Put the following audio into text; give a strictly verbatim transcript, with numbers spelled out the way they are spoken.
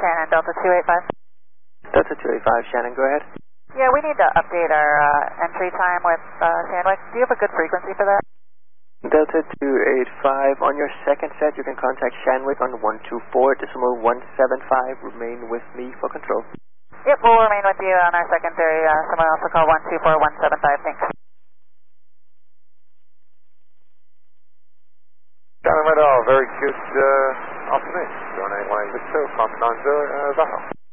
Shannon, Delta two eight five. Delta two eight five, Shannon, go ahead. Yeah, we need to update our uh, entry time with uh, Sandwich. Do you have a good frequency for that? Delta two eight five, on your second set, you can contact Shanwick on one two four decimal one seven five. Remain with me for control. Yep, we'll remain with you on our secondary. Uh, someone else will call one two four one seven five. Thanks. Shannon Radar, very good uh, afternoon. Your name, one eight six two, Commandant uh, Vaho.